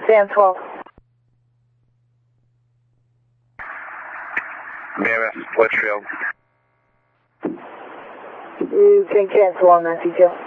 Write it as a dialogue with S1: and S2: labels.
S1: Sam 12.
S2: BMS, Litchfield.
S1: You can cancel on that detail.